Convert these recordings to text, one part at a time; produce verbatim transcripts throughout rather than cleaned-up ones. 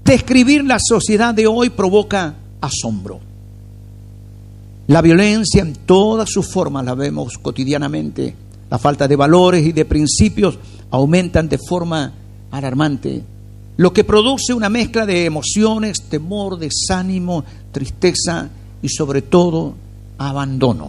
Describir la sociedad de hoy provoca asombro. La violencia en todas sus formas la vemos cotidianamente. La falta de valores y de principios aumentan de forma alarmante, lo que produce una mezcla de emociones, temor, desánimo, tristeza y sobre todo abandono.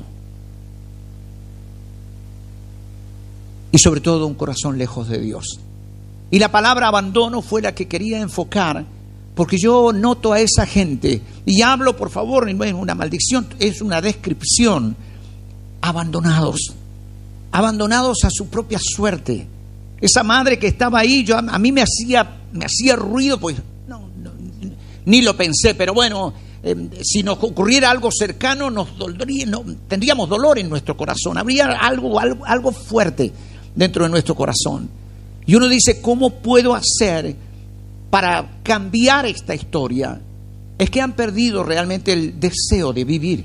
Y sobre todo un corazón lejos de Dios. Y la palabra abandono fue la que quería enfocar, porque yo noto a esa gente, y hablo, por favor, no es una maldición, es una descripción, abandonados, abandonados a su propia suerte. Esa madre que estaba ahí, yo, a mí me hacía, me hacía ruido, pues no, no, ni lo pensé, pero bueno, eh, si nos ocurriera algo cercano, nos dolería, no, tendríamos dolor en nuestro corazón, habría algo, algo, algo fuerte dentro de nuestro corazón. Y uno dice, ¿cómo puedo hacer para cambiar esta historia? Es que han perdido realmente el deseo de vivir.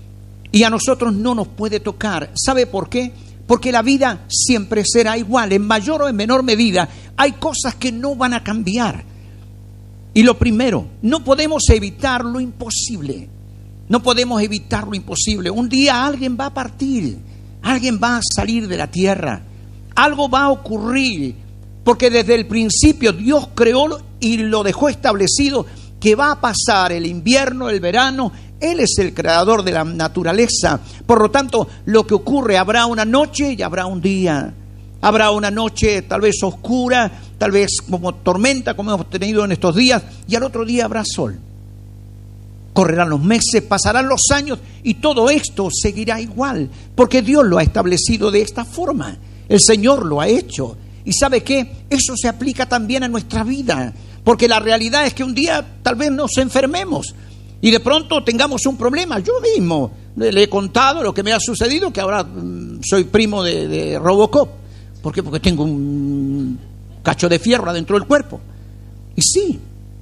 Y a nosotros no nos puede tocar. ¿Sabe por qué? Porque la vida siempre será igual. En mayor o en menor medida hay cosas que no van a cambiar. Y lo primero, no podemos evitar lo imposible. No podemos evitar lo imposible. Un día alguien va a partir. Alguien va a salir de la tierra. Algo va a ocurrir. Porque desde el principio Dios creó y lo dejó establecido que va a pasar el invierno, el verano. Él es el creador de la naturaleza. Por lo tanto, lo que ocurre, habrá una noche y habrá un día. Habrá una noche tal vez oscura, tal vez como tormenta, como hemos tenido en estos días, y al otro día habrá sol. Correrán los meses, pasarán los años y todo esto seguirá igual, porque Dios lo ha establecido de esta forma. El Señor lo ha hecho. ¿Y sabe qué? Eso se aplica también a nuestra vida, porque la realidad es que un día tal vez nos enfermemos y de pronto tengamos un problema. Yo mismo le he contado lo que me ha sucedido, que ahora mm, soy primo de, de Robocop. ¿Por qué? Porque tengo un cacho de fierro adentro del cuerpo. Y sí,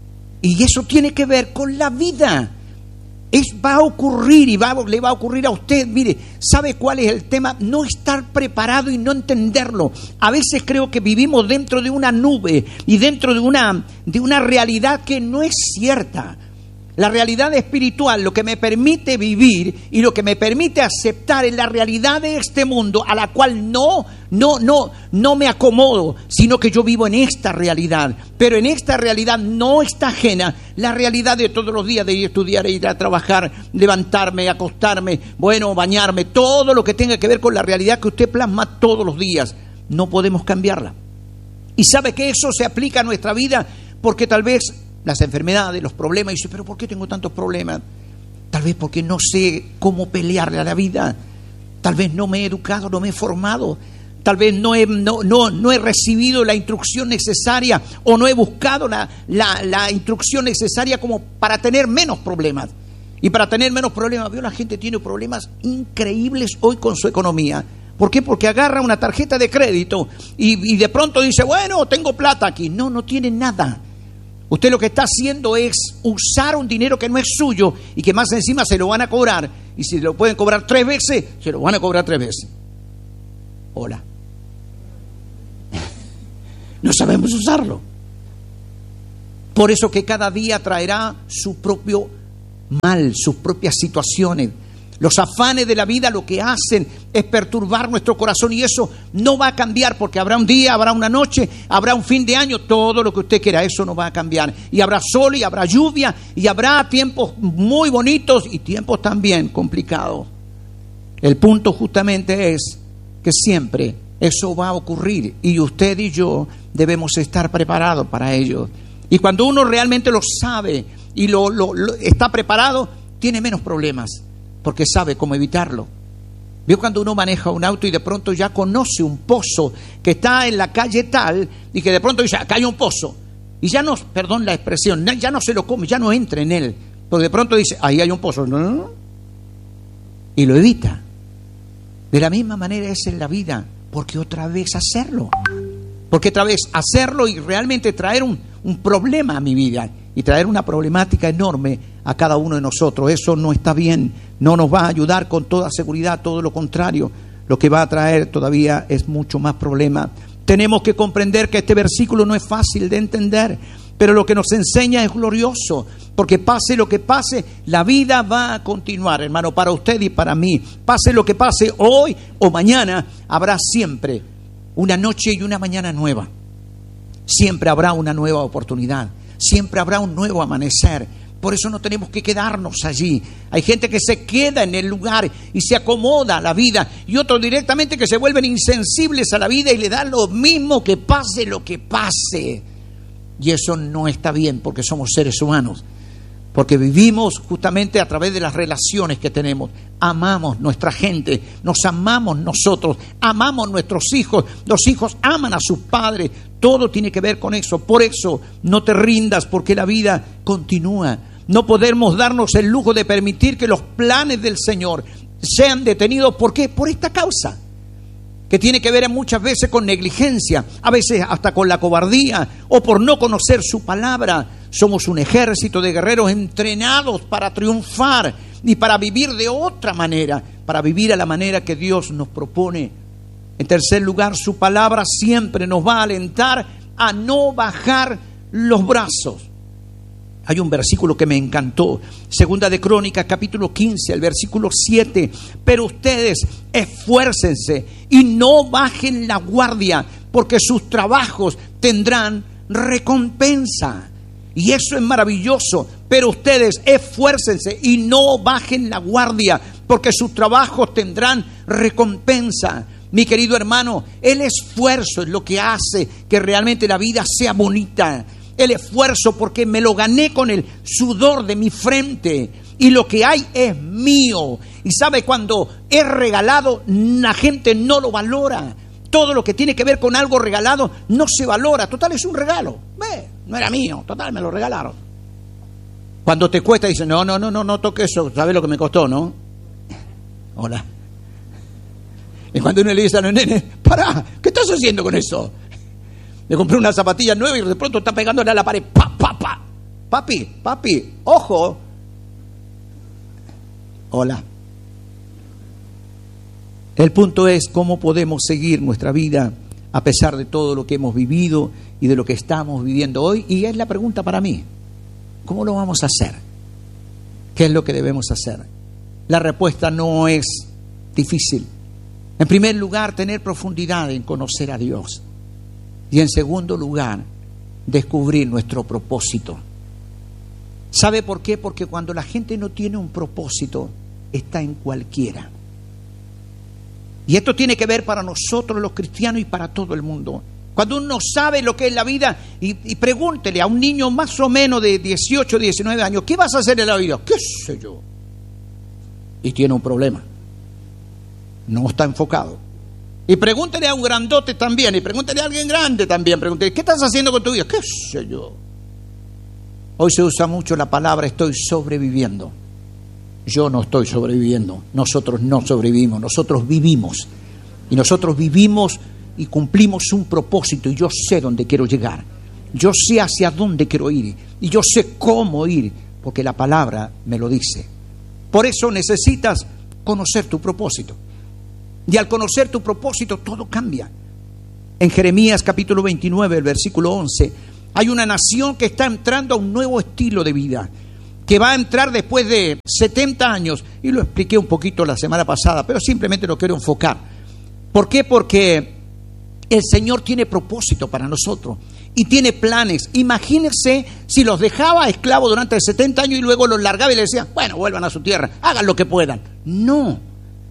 y eso tiene que ver con la vida. Es, va a ocurrir y va, le va a ocurrir a usted. Mire, ¿sabe cuál es el tema? No estar preparado y no entenderlo. A veces creo que vivimos dentro de una nube y dentro de una, de una realidad que no es cierta. La realidad espiritual, lo que me permite vivir y lo que me permite aceptar es la realidad de este mundo, a la cual no, no, no, no me acomodo, sino que yo vivo en esta realidad. Pero en esta realidad no está ajena la realidad de todos los días, de ir a estudiar, ir a trabajar, levantarme, acostarme, bueno, bañarme, todo lo que tenga que ver con la realidad que usted plasma todos los días. No podemos cambiarla. Y sabe que eso se aplica a nuestra vida, porque tal vez las enfermedades, los problemas, y dice, pero ¿por qué tengo tantos problemas? Tal vez porque no sé cómo pelearle a la vida. Tal vez no me he educado, no me he formado. Tal vez no he, no, no, no he recibido la instrucción necesaria o no he buscado la, la, la instrucción necesaria como para tener menos problemas. Y para tener menos problemas, veo la gente tiene problemas increíbles hoy con su economía. ¿Por qué? Porque agarra una tarjeta de crédito y, y de pronto dice, bueno, tengo plata aquí. No, no tiene nada. Usted lo que está haciendo es usar un dinero que no es suyo y que más encima se lo van a cobrar. Y si lo pueden cobrar tres veces, se lo van a cobrar tres veces. Hola. No sabemos usarlo. Por eso que cada día traerá su propio mal, sus propias situaciones. Los afanes de la vida lo que hacen es perturbar nuestro corazón y eso no va a cambiar porque habrá un día, habrá una noche, habrá un fin de año, todo lo que usted quiera, eso no va a cambiar. Y habrá sol y habrá lluvia y habrá tiempos muy bonitos y tiempos también complicados. El punto justamente es que siempre eso va a ocurrir y usted y yo debemos estar preparados para ello. Y cuando uno realmente lo sabe y lo, lo, lo está preparado, tiene menos problemas. Porque sabe cómo evitarlo. ¿Vio cuando uno maneja un auto y de pronto ya conoce un pozo que está en la calle tal y que de pronto dice, acá hay un pozo? Y ya no, perdón la expresión, ya no se lo come, ya no entra en él. Porque de pronto dice, ahí hay un pozo. ¿No? Y lo evita. De la misma manera es en la vida. Porque otra vez hacerlo. Porque otra vez hacerlo y realmente traer un, un problema a mi vida. Y traer una problemática enorme a cada uno de nosotros. Eso no está bien, no nos va a ayudar con toda seguridad, todo lo contrario. Lo que va a traer todavía es mucho más problema Tenemos que comprender que este versículo no es fácil de entender, pero lo que nos enseña es glorioso, porque pase lo que pase, la vida va a continuar, hermano, para usted y para mí. Pase lo que pase hoy o mañana, habrá siempre una noche y una mañana nueva. Siempre habrá una nueva oportunidad, siempre habrá un nuevo amanecer. Por eso no tenemos que quedarnos allí. Hay gente que se queda en el lugar y se acomoda a la vida, y otros directamente que se vuelven insensibles a la vida y le dan lo mismo, que pase lo que pase. Y eso no está bien, porque somos seres humanos, porque vivimos justamente a través de las relaciones que tenemos. Amamos nuestra gente, nos amamos nosotros, amamos nuestros hijos, los hijos aman a sus padres. Todo tiene que ver con eso. Por eso no te rindas, porque la vida continúa. No podemos darnos el lujo de permitir que los planes del Señor sean detenidos. ¿Por qué? Por esta causa, que tiene que ver muchas veces con negligencia, a veces hasta con la cobardía, o por no conocer su palabra. Somos un ejército de guerreros entrenados para triunfar y para vivir de otra manera, para vivir a la manera que Dios nos propone. En tercer lugar, su palabra siempre nos va a alentar a no bajar los brazos. Hay un versículo que me encantó, Segunda de Crónicas, capítulo quince, el versículo siete. Pero ustedes esfuércense y no bajen la guardia, porque sus trabajos tendrán recompensa. Y eso es maravilloso. Pero ustedes esfuércense y no bajen la guardia, porque sus trabajos tendrán recompensa. Mi querido hermano, el esfuerzo es lo que hace que realmente la vida sea bonita. El esfuerzo, porque me lo gané con el sudor de mi frente, y lo que hay es mío. Y sabe, cuando es regalado, la gente no lo valora. Todo lo que tiene que ver con algo regalado no se valora. Total, es un regalo. Eh, no era mío, total, me lo regalaron. Cuando te cuesta, dicen, no, no, no, no, no toque eso. ¿Sabes lo que me costó, no? Hola. Y cuando uno le dice a los nenes, pará, ¿qué estás haciendo con eso? Le compré una zapatilla nueva y de pronto está pegándole a la pared. Pa, pa, pa. Papi, papi, ojo. Hola. El punto es cómo podemos seguir nuestra vida a pesar de todo lo que hemos vivido y de lo que estamos viviendo hoy. Y es la pregunta para mí: ¿cómo lo vamos a hacer? ¿Qué es lo que debemos hacer? La respuesta no es difícil. En primer lugar, tener profundidad en conocer a Dios. Y en segundo lugar, descubrir nuestro propósito. ¿Sabe por qué? Porque cuando la gente no tiene un propósito, está en cualquiera. Y esto tiene que ver para nosotros los cristianos y para todo el mundo. Cuando uno sabe lo que es la vida, y, y pregúntele a un niño más o menos de dieciocho, diecinueve años, ¿qué vas a hacer en la vida? ¿Qué sé yo? Y tiene un problema. No está enfocado. Y pregúntele a un grandote también, y pregúntele a alguien grande también, pregúntele, ¿qué estás haciendo con tu vida? ¿Qué sé yo? Hoy se usa mucho la palabra estoy sobreviviendo. Yo no estoy sobreviviendo, nosotros no sobrevivimos, nosotros vivimos. Y nosotros vivimos y cumplimos un propósito, y yo sé dónde quiero llegar. Yo sé hacia dónde quiero ir, y yo sé cómo ir, porque la palabra me lo dice. Por eso necesitas conocer tu propósito. Y al conocer tu propósito, todo cambia. En Jeremías capítulo veintinueve, el versículo once, hay una nación que está entrando a un nuevo estilo de vida, que va a entrar después de setenta años. Y lo expliqué un poquito la semana pasada, pero simplemente lo quiero enfocar. ¿Por qué? Porque el Señor tiene propósito para nosotros y tiene planes. Imagínense si los dejaba esclavos durante setenta años y luego los largaba y les decía, bueno, vuelvan a su tierra, hagan lo que puedan. No.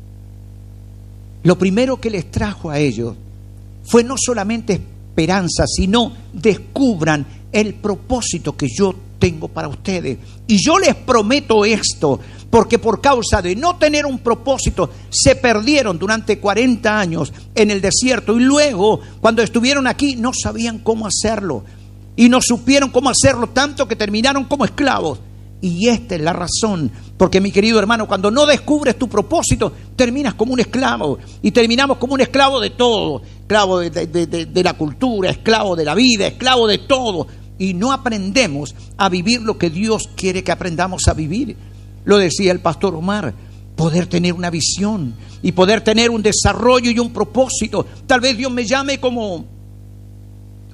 Lo primero que les trajo a ellos fue no solamente esperanza, sino descubran el propósito que yo tengo para ustedes. Y yo les prometo esto, porque por causa de no tener un propósito, se perdieron durante cuarenta años en el desierto. Y luego, cuando estuvieron aquí, no sabían cómo hacerlo. Y no supieron cómo hacerlo, tanto que terminaron como esclavos. Y esta es la razón, porque mi querido hermano, cuando no descubres tu propósito, terminas como un esclavo, y terminamos como un esclavo de todo, esclavo de, de, de, de la cultura, esclavo de la vida, esclavo de todo, y no aprendemos a vivir lo que Dios quiere que aprendamos a vivir. Lo decía el pastor Omar, poder tener una visión y poder tener un desarrollo y un propósito. Tal vez Dios me llame como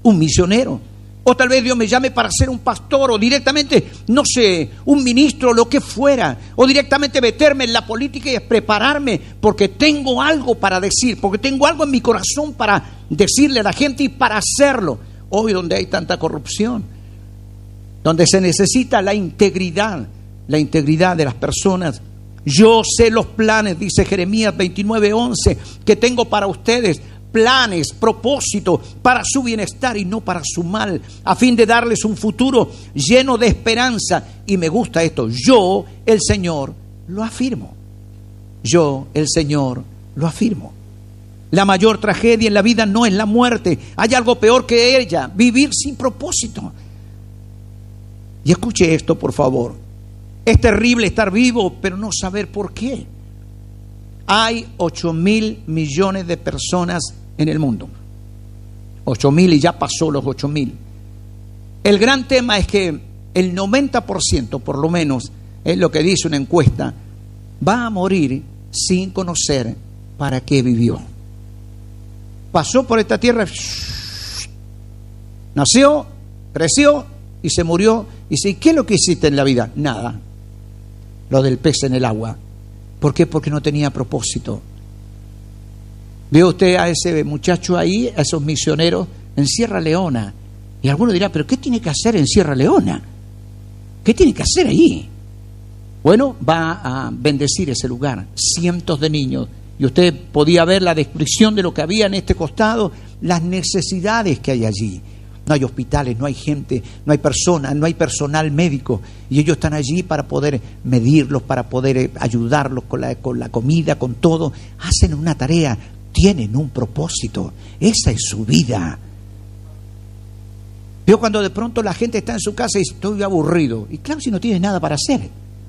un misionero. O tal vez Dios me llame para ser un pastor, o directamente, no sé, un ministro, lo que fuera. O directamente meterme en la política y prepararme porque tengo algo para decir, porque tengo algo en mi corazón para decirle a la gente y para hacerlo. Hoy donde hay tanta corrupción, donde se necesita la integridad, la integridad de las personas. Yo sé los planes, dice Jeremías veintinueve once, que tengo para ustedes. Planes, propósitos para su bienestar y no para su mal, a fin de darles un futuro lleno de esperanza. Y me gusta esto: yo, el Señor, lo afirmo. Yo, el Señor, lo afirmo. La mayor tragedia en la vida no es la muerte. Hay algo peor que ella: vivir sin propósito. Y escuche esto, por favor. Es terrible estar vivo, pero no saber por qué. Hay ocho mil millones de personas en el mundo. Ocho mil y ya pasó los ocho mil. El gran tema es que el noventa por ciento, por lo menos, es lo que dice una encuesta, va a morir sin conocer para qué vivió. Pasó por esta tierra, nació, creció y se murió. Y dice: ¿qué es lo que hiciste en la vida? Nada. Lo del pez en el agua. ¿Por qué? Porque no tenía propósito. Ve usted a ese muchacho ahí, a esos misioneros en Sierra Leona. Y alguno dirá: ¿pero qué tiene que hacer en Sierra Leona? ¿Qué tiene que hacer ahí? Bueno, va a bendecir ese lugar. Cientos de niños. Y usted podía ver la descripción de lo que había en este costado, las necesidades que hay allí. No hay hospitales, no hay gente, no hay personas, no hay personal médico. Y ellos están allí para poder medirlos, para poder ayudarlos con la, con la comida, con todo. Hacen una tarea. Tienen un propósito. Esa es su vida. Veo cuando de pronto la gente está en su casa y dice: estoy aburrido. Y claro, si no tiene nada para hacer.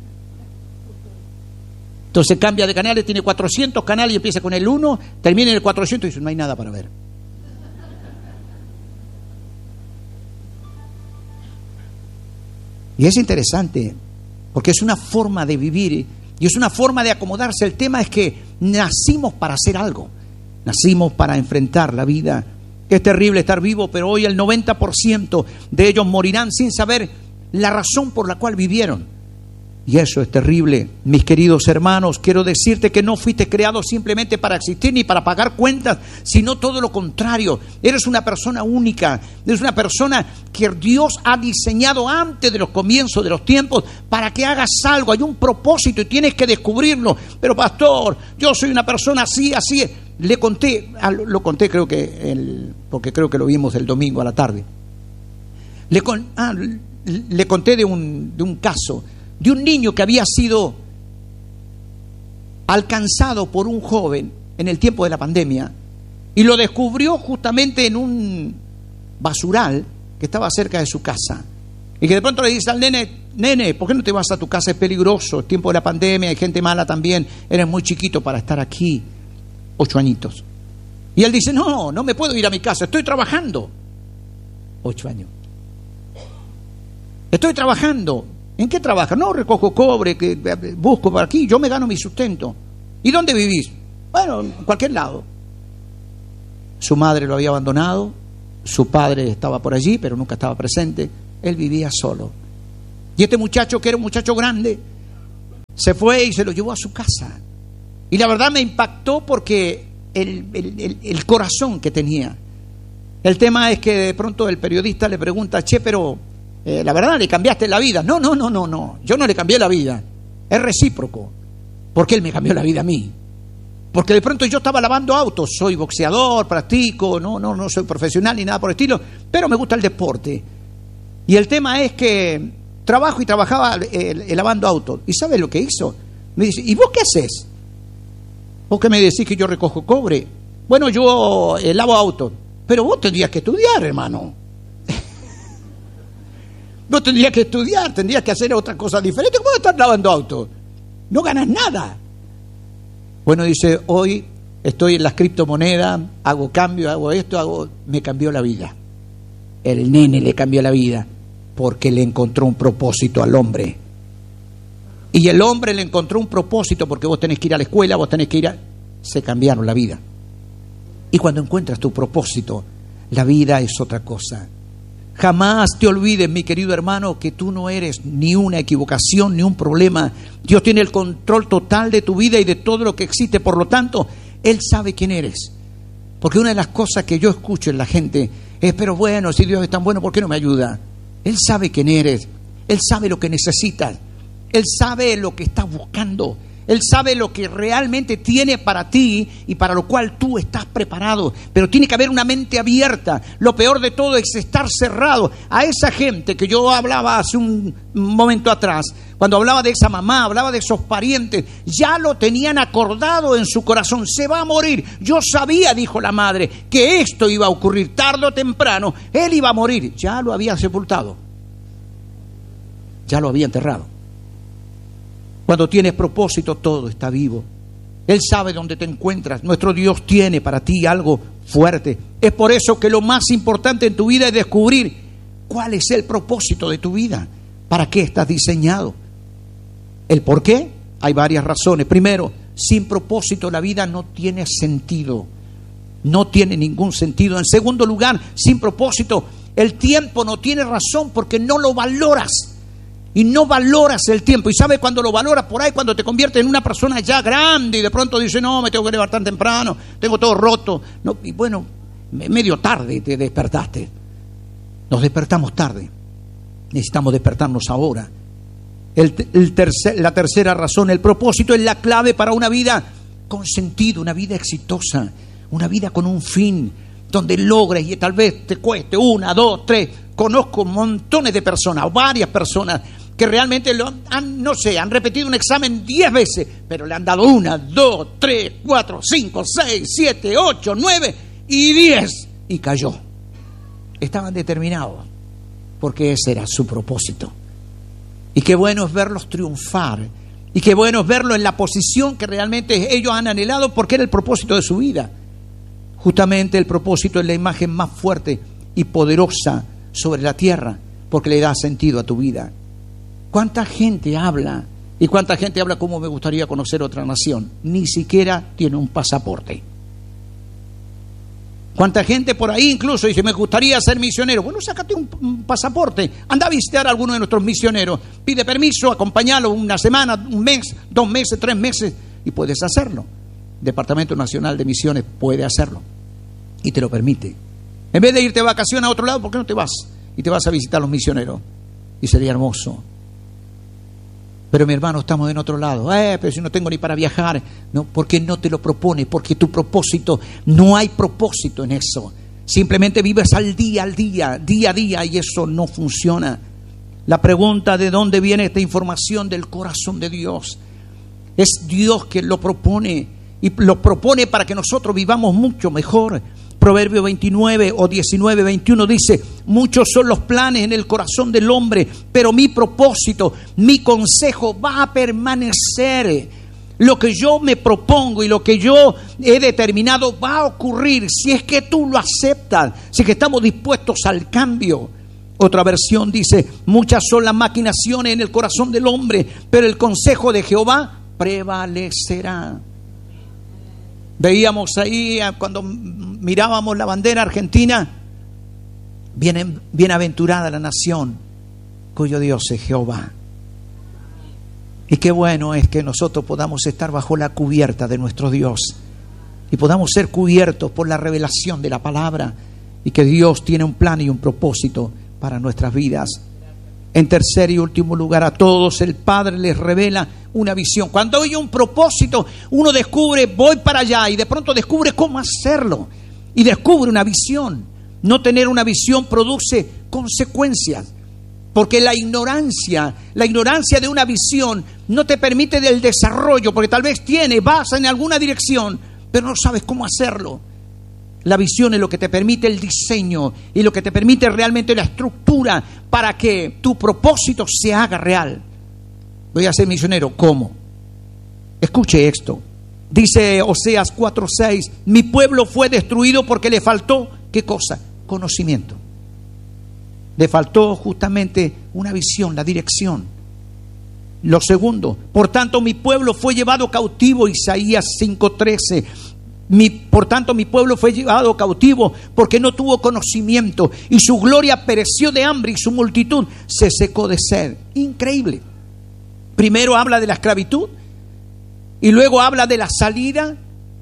Entonces cambia de canales, tiene cuatrocientos canales y empieza con el uno, termina en el cuatrocientos y dice: no hay nada para ver. Y es interesante, porque es una forma de vivir y es una forma de acomodarse. El tema es que nacimos para hacer algo. Nacimos para enfrentar la vida. Es terrible estar vivo, pero hoy el noventa por ciento de ellos morirán sin saber la razón por la cual vivieron. Y eso es terrible. Mis queridos hermanos, quiero decirte que no fuiste creado simplemente para existir ni para pagar cuentas, sino todo lo contrario. Eres una persona única. Eres una persona que Dios ha diseñado antes de los comienzos de los tiempos para que hagas algo. Hay un propósito y tienes que descubrirlo. Pero pastor, yo soy una persona así, así. Le conté, lo conté creo que, el, porque creo que lo vimos el domingo a la tarde. Le, con, ah, le conté de un, de un caso de un niño que había sido alcanzado por un joven en el tiempo de la pandemia y lo descubrió justamente en un basural que estaba cerca de su casa. Y que de pronto le dice al nene: nene, ¿por qué no te vas a tu casa? Es peligroso, es tiempo de la pandemia, hay gente mala también, eres muy chiquito para estar aquí. Ocho añitos. Y él dice: no, no me puedo ir a mi casa, estoy trabajando. Ocho años. Estoy trabajando. ¿En qué trabajas? No, recojo cobre, que busco por aquí, yo me gano mi sustento. ¿Y dónde vivís? Bueno, en cualquier lado. Su madre lo había abandonado, su padre estaba por allí, pero nunca estaba presente. Él vivía solo. Y este muchacho, que era un muchacho grande, se fue y se lo llevó a su casa. Y la verdad me impactó porque el, el, el, el corazón que tenía. El tema es que de pronto el periodista le pregunta: che, pero eh, la verdad le cambiaste la vida. No, no, no, no, no. Yo no le cambié la vida. Es recíproco. Porque él me cambió la vida a mí. Porque de pronto yo estaba lavando autos. Soy boxeador, practico, no, no, no soy profesional ni nada por el estilo, pero me gusta el deporte. Y el tema es que trabajo y trabajaba eh, eh, lavando autos. ¿Y sabes lo que hizo? Me dice: ¿y vos qué haces? ¿Vos qué me decís que yo recojo cobre? Bueno, yo eh, lavo autos. Pero vos tendrías que estudiar, hermano. Vos tendrías que estudiar, tendrías que hacer otra cosa diferente. ¿Cómo estás lavando autos? No ganas nada. Bueno, dice: hoy estoy en las criptomonedas, hago cambio, hago esto, hago... Me cambió la vida. El nene le cambió la vida porque le encontró un propósito al hombre. Y el hombre le encontró un propósito porque vos tenés que ir a la escuela, vos tenés que ir a... Se cambiaron la vida. Y cuando encuentras tu propósito, la vida es otra cosa. Jamás te olvides, mi querido hermano, que tú no eres ni una equivocación, ni un problema. Dios tiene el control total de tu vida y de todo lo que existe. Por lo tanto, Él sabe quién eres. Porque una de las cosas que yo escucho en la gente es, pero bueno, si Dios es tan bueno, ¿por qué no me ayuda? Él sabe quién eres. Él sabe lo que necesitas. Él sabe lo que estás buscando. Él sabe lo que realmente tiene para ti y para lo cual tú estás preparado. Pero tiene que haber una mente abierta. Lo peor de todo es estar cerrado. A esa gente que yo hablaba hace un momento atrás, cuando hablaba de esa mamá, hablaba de esos parientes, ya lo tenían acordado en su corazón. Se va a morir. Yo sabía, dijo la madre, que esto iba a ocurrir tarde o temprano. Él iba a morir. Ya lo había sepultado. Ya lo había enterrado. Cuando tienes propósito, todo está vivo. Él sabe dónde te encuentras. Nuestro Dios tiene para ti algo fuerte. Es por eso que lo más importante en tu vida es descubrir cuál es el propósito de tu vida. ¿Para qué estás diseñado? ¿El por qué? Hay varias razones. Primero, sin propósito la vida no tiene sentido. No tiene ningún sentido. En segundo lugar, sin propósito, el tiempo no tiene razón porque no lo valoras. Y no valoras el tiempo. Y sabes cuando lo valoras por ahí, cuando te conviertes en una persona ya grande y de pronto dices, no, me tengo que levantar temprano, tengo todo roto. No, y bueno, medio tarde te despertaste. Nos despertamos tarde. Necesitamos despertarnos ahora. El, el tercer, la tercera razón, el propósito es la clave para una vida con sentido, una vida exitosa, una vida con un fin, donde logres y tal vez te cueste una, dos, tres. Conozco montones de personas, varias personas, que realmente lo han, no sé, han repetido un examen diez veces, pero le han dado una, dos, tres, cuatro, cinco, seis, siete, ocho, nueve y diez, y cayó. Estaban determinados, porque ese era su propósito. Y qué bueno es verlos triunfar, y qué bueno es verlos en la posición que realmente ellos han anhelado, porque era el propósito de su vida. Justamente el propósito es la imagen más fuerte y poderosa sobre la tierra, porque le da sentido a tu vida. ¿Cuánta gente habla? ¿Y cuánta gente habla como me gustaría conocer otra nación? Ni siquiera tiene un pasaporte. ¿Cuánta gente por ahí incluso dice, me gustaría ser misionero? Bueno, sácate un, un pasaporte, anda a visitar a alguno de nuestros misioneros, pide permiso, acompáñalo una semana, un mes, dos meses, tres meses, y puedes hacerlo. Departamento Nacional de Misiones puede hacerlo y te lo permite. En vez de irte de vacaciones a otro lado, ¿por qué no te vas? Y te vas a visitar a los misioneros. Y sería hermoso. Pero mi hermano, estamos en otro lado. Eh, pero si no tengo ni para viajar. No, porque no te lo propone, porque tu propósito, no hay propósito en eso. Simplemente vives al día, al día, día a día, y eso no funciona. La pregunta de dónde viene esta información, del corazón de Dios. Es Dios quien lo propone, y lo propone para que nosotros vivamos mucho mejor. Proverbio veintinueve o diecinueve, veintiuno dice, muchos son los planes en el corazón del hombre, pero mi propósito, mi consejo va a permanecer. Lo que yo me propongo y lo que yo he determinado va a ocurrir si es que tú lo aceptas, si es que estamos dispuestos al cambio. Otra versión dice, muchas son las maquinaciones en el corazón del hombre, pero el consejo de Jehová prevalecerá. Veíamos ahí cuando mirábamos la bandera argentina, bien, bienaventurada la nación cuyo Dios es Jehová. Y qué bueno es que nosotros podamos estar bajo la cubierta de nuestro Dios y podamos ser cubiertos por la revelación de la palabra, y que Dios tiene un plan y un propósito para nuestras vidas. En tercer y último lugar, a todos el Padre les revela una visión. Cuando hay un propósito, uno descubre, voy para allá, y de pronto descubre cómo hacerlo. Y descubre una visión. No tener una visión produce consecuencias. Porque la ignorancia, la ignorancia de una visión no te permite del desarrollo, porque tal vez tiene, vas en alguna dirección, pero no sabes cómo hacerlo. La visión es lo que te permite el diseño y lo que te permite realmente la estructura para que tu propósito se haga real. Voy a ser misionero, ¿cómo? Escuche esto. Dice Oseas cuatro seis, mi pueblo fue destruido porque le faltó, ¿qué cosa? Conocimiento. Le faltó justamente una visión, la dirección. Lo segundo, por tanto mi pueblo fue llevado cautivo, Isaías cinco trece. Mi, por tanto mi pueblo fue llevado cautivo porque no tuvo conocimiento, y su gloria pereció de hambre y su multitud se secó de sed. Increíble. Primero habla de la esclavitud y luego habla de la salida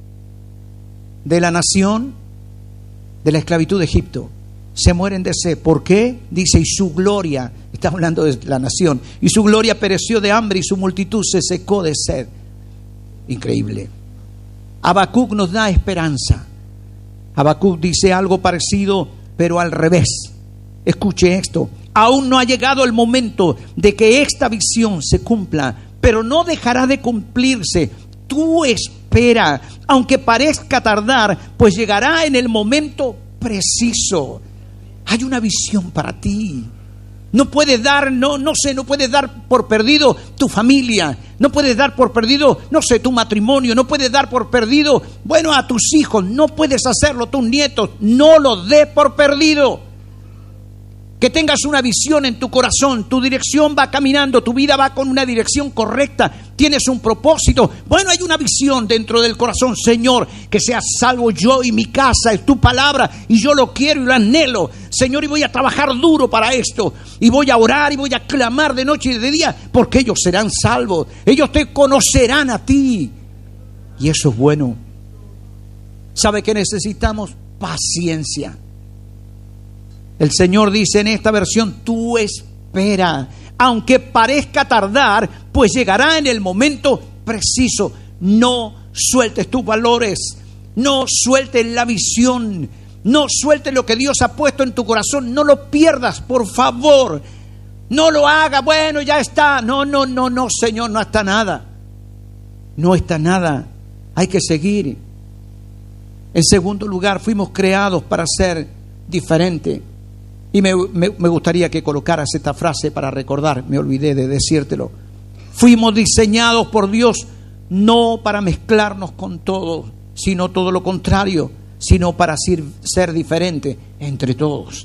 de la nación de la esclavitud de Egipto. Se mueren de sed. ¿Por qué? Dice, y su gloria, está hablando de la nación, y su gloria pereció de hambre y su multitud se secó de sed. Increíble. Habacuc nos da esperanza. Habacuc dice algo parecido, pero al revés. Escuche esto. Aún no ha llegado el momento de que esta visión se cumpla, pero no dejará de cumplirse. Tú espera, aunque parezca tardar, pues llegará en el momento preciso. Hay una visión para ti. No puedes dar, no, no sé, no puedes dar por perdido tu familia. No puedes dar por perdido, no sé, tu matrimonio. No puedes dar por perdido, bueno, a tus hijos. No puedes hacerlo, tus nietos. No los des por perdido. Que tengas una visión en tu corazón. Tu dirección va caminando, tu vida va con una dirección correcta. Tienes un propósito. Bueno, hay una visión dentro del corazón. Señor, que sea salvo yo y mi casa. Es tu palabra y yo lo quiero y lo anhelo. Señor, y voy a trabajar duro para esto. Y voy a orar y voy a clamar de noche y de día, porque ellos serán salvos. Ellos te conocerán a ti. Y eso es bueno. ¿Sabe qué necesitamos? Paciencia. El Señor dice en esta versión, tú espera, aunque parezca tardar, pues llegará en el momento preciso. No sueltes tus valores, no sueltes la visión, no sueltes lo que Dios ha puesto en tu corazón, no lo pierdas, por favor. No lo hagas, bueno, ya está. No, no, no, no, Señor, no está nada. No está nada. Hay que seguir. En segundo lugar, fuimos creados para ser diferentes. Y me, me, me gustaría que colocaras esta frase para recordar, me olvidé de decírtelo. Fuimos diseñados por Dios no para mezclarnos con todos, sino todo lo contrario, sino para ser, ser diferente entre todos.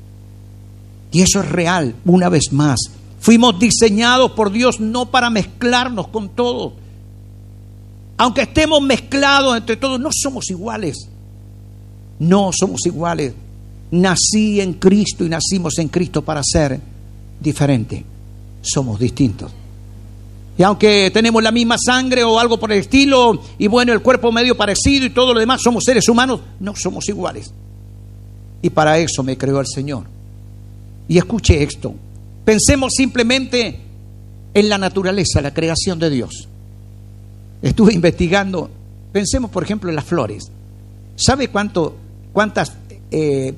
Y eso es real, una vez más. Fuimos diseñados por Dios no para mezclarnos con todos. Aunque estemos mezclados entre todos, no somos iguales. No somos iguales. Nací en Cristo y nacimos en Cristo para ser diferentes. Somos distintos. Y aunque tenemos la misma sangre o algo por el estilo, y bueno, el cuerpo medio parecido y todo lo demás, somos seres humanos, no somos iguales. Y para eso me creó el Señor. Y escuche esto. Pensemos simplemente en la naturaleza, la creación de Dios. Estuve investigando. Pensemos, por ejemplo, en las flores. ¿Sabe cuánto, cuántas eh,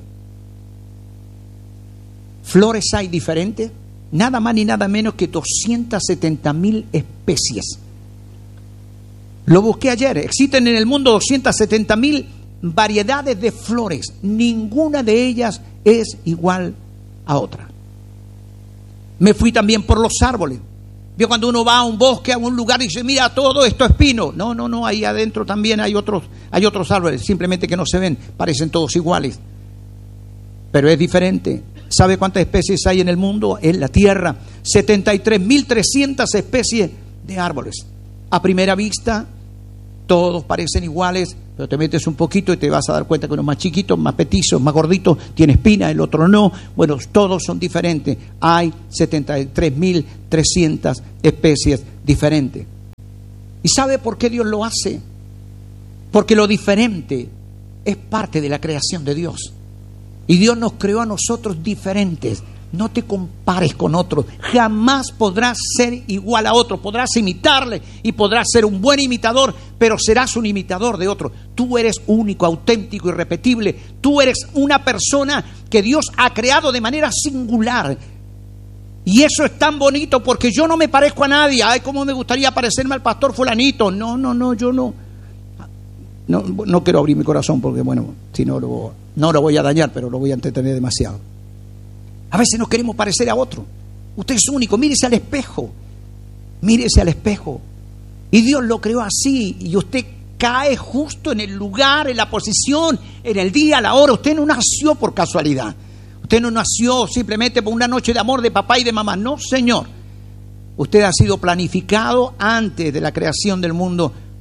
flores hay diferentes? Nada más ni nada menos que doscientas setenta mil especies. Lo busqué ayer. Existen en el mundo doscientas setenta mil variedades de flores. Ninguna de ellas es igual a otra. Me fui también por los árboles. Vio cuando uno va a un bosque, a un lugar y dice, mira, todo esto es pino. No, no, no, ahí adentro también hay otros, hay otros árboles, simplemente que no se ven, parecen todos iguales. Pero es diferente. ¿Sabe cuántas especies hay en el mundo? En la tierra, setenta y tres mil trescientas especies de árboles. A primera vista, todos parecen iguales, pero te metes un poquito y te vas a dar cuenta que uno es más chiquito, más petizo, más gordito, tiene espina, el otro no. Bueno, todos son diferentes. Hay setenta y tres mil trescientas especies diferentes. ¿Y sabe por qué Dios lo hace? Porque lo diferente es parte de la creación de Dios. Y Dios nos creó a nosotros diferentes. No te compares con otros. Jamás podrás ser igual a otro. Podrás imitarle y podrás ser un buen imitador, pero serás un imitador de otro. Tú eres único, auténtico, irrepetible. Tú eres una persona que Dios ha creado de manera singular. Y eso es tan bonito porque yo no me parezco a nadie. Ay, cómo me gustaría parecerme al pastor fulanito. No, no, no, yo no. No, no quiero abrir mi corazón porque, bueno, si no lo, no lo voy a dañar, pero lo voy a entretener demasiado. A veces nos queremos parecer a otro. Usted es único, mírese al espejo. Mírese al espejo. Y Dios lo creó así. Y usted cae justo en el lugar, en la posición, en el día, a la hora. Usted no nació por casualidad. Usted no nació simplemente por una noche de amor de papá y de mamá. No, Señor. Usted ha sido planificado antes de la creación del mundo.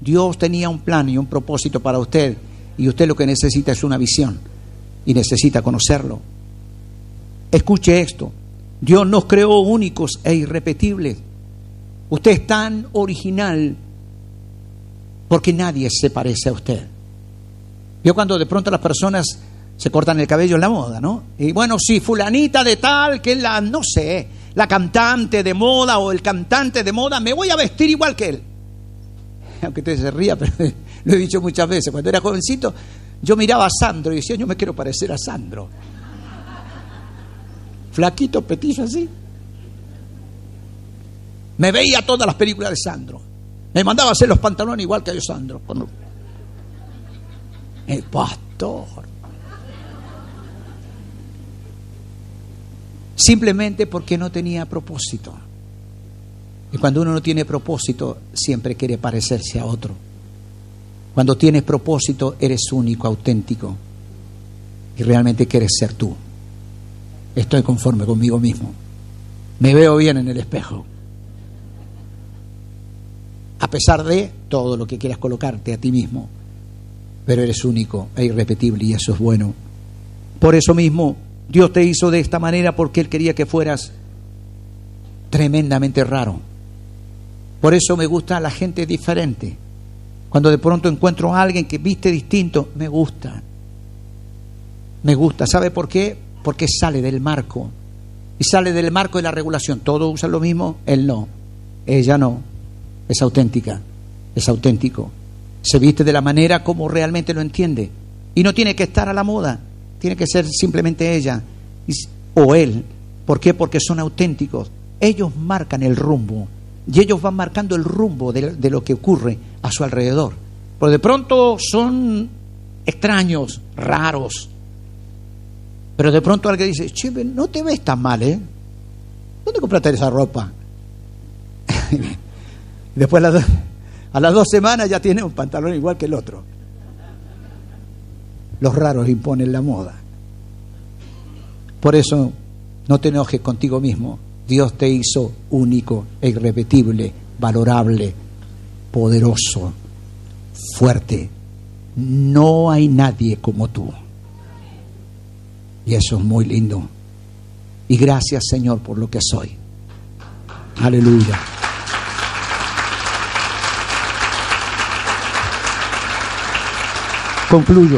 Dios tenía un plan y un propósito para usted, y usted lo que necesita es una visión y necesita conocerlo. Escuche esto: Dios nos creó únicos e irrepetibles. Usted es tan original porque nadie se parece a usted. Yo cuando de pronto las personas se cortan el cabello en la moda, ¿no? Y bueno, sí, fulanita de tal, que es la, no sé, la cantante de moda o el cantante de moda, me voy a vestir igual que él. Aunque usted se ría, pero lo he dicho muchas veces. Cuando era jovencito, yo miraba a Sandro y decía, yo me quiero parecer a Sandro. Flaquito, petizo así. Me veía todas las películas de Sandro. Me mandaba a hacer los pantalones igual que a Sandro. El pastor. Simplemente porque no tenía propósito. Y cuando uno no tiene propósito, siempre quiere parecerse a otro. Cuando tienes propósito, eres único, auténtico. Y realmente quieres ser tú. Estoy conforme conmigo mismo. Me veo bien en el espejo. A pesar de todo lo que quieras colocarte a ti mismo. Pero eres único e irrepetible, y eso es bueno. Por eso mismo, Dios te hizo de esta manera, porque Él quería que fueras tremendamente raro. Por eso me gusta la gente diferente. Cuando de pronto encuentro a alguien que viste distinto, me gusta. Me gusta. ¿Sabe por qué? Porque sale del marco. Y sale del marco de la regulación. Todos usan lo mismo, él no. Ella no. Es auténtica. Es auténtico. Se viste de la manera como realmente lo entiende. Y no tiene que estar a la moda. Tiene que ser simplemente ella o él. ¿Por qué? Porque son auténticos. Ellos marcan el rumbo. Y ellos van marcando el rumbo de, de lo que ocurre a su alrededor. Pero de pronto son extraños, raros. Pero de pronto alguien dice, che, no te ves tan mal, ¿eh? ¿Dónde compraste esa ropa? Después a las, do- a las dos semanas ya tiene un pantalón igual que el otro. Los raros imponen la moda. Por eso no te enojes contigo mismo. Dios te hizo único e irrepetible, valorable, poderoso, fuerte. No hay nadie como tú. Y eso es muy lindo. Y gracias, Señor, por lo que soy. Aleluya. Concluyo.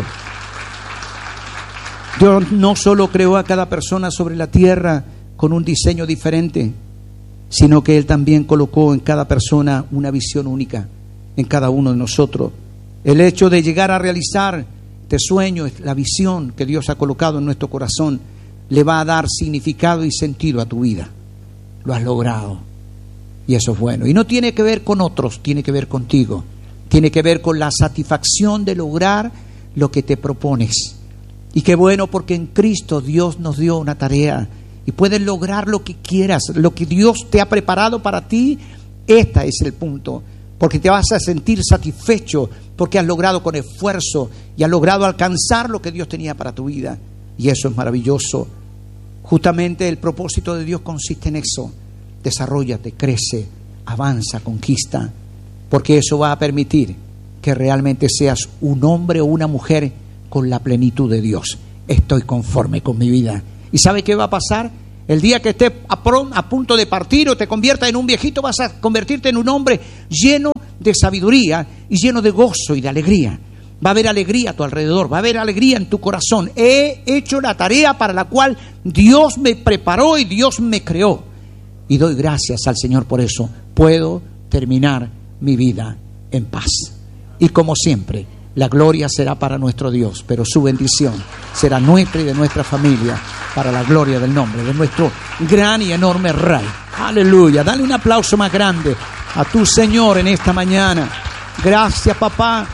Dios no solo creó a cada persona sobre la tierra con un diseño diferente, sino que Él también colocó en cada persona una visión única, en cada uno de nosotros. El hecho de llegar a realizar este sueño, la visión que Dios ha colocado en nuestro corazón, le va a dar significado y sentido a tu vida. Lo has logrado. Y eso es bueno. Y no tiene que ver con otros, tiene que ver contigo. Tiene que ver con la satisfacción de lograr lo que te propones. Y qué bueno, porque en Cristo Dios nos dio una tarea. Y puedes lograr lo que quieras, lo que Dios te ha preparado para ti. Este es el punto. Porque te vas a sentir satisfecho, porque has logrado con esfuerzo y has logrado alcanzar lo que Dios tenía para tu vida. Y eso es maravilloso. Justamente el propósito de Dios consiste en eso. Desarróllate, crece, avanza, conquista. Porque eso va a permitir que realmente seas un hombre o una mujer con la plenitud de Dios. Estoy conforme con mi vida. ¿Y sabe qué va a pasar? El día que estés a, pron- a punto de partir o te conviertas en un viejito, vas a convertirte en un hombre lleno de sabiduría y lleno de gozo y de alegría. Va a haber alegría a tu alrededor, va a haber alegría en tu corazón. He hecho la tarea para la cual Dios me preparó y Dios me creó. Y doy gracias al Señor por eso. Puedo terminar mi vida en paz. Y como siempre, la gloria será para nuestro Dios, pero su bendición será nuestra y de nuestra familia, para la gloria del nombre de nuestro gran y enorme Rey. Aleluya. Dale un aplauso más grande a tu Señor en esta mañana. Gracias, papá.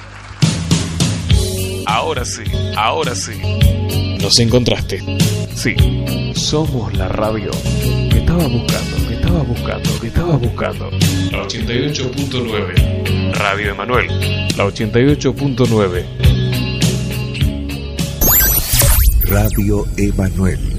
Ahora sí, ahora sí. Nos encontraste. Sí, somos la radio que estabas buscando, que estabas buscando, que estabas buscando. La ochenta y ocho punto nueve. Radio Emanuel. La ochenta y ocho punto nueve. Radio Emanuel.